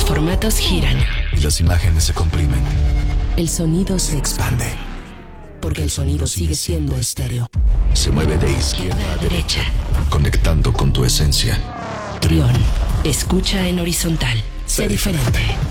Los formatos giran. Y las imágenes se comprimen. El sonido se Expande. porque el sonido sigue siendo estéreo. Se mueve de izquierda a derecha, conectando con tu esencia. Trión. Escucha en horizontal. Sé diferente.